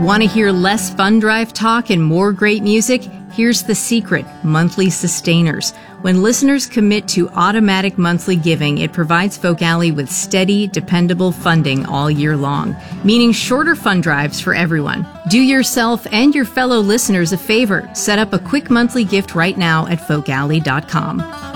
Want to hear less fund drive talk and more great music? Here's the secret: monthly sustainers. When listeners commit to automatic monthly giving, it provides Folk Alley with steady, dependable funding all year long, meaning shorter fund drives for everyone. Do yourself and your fellow listeners a favor. Set up a quick monthly gift right now at folkalley.com.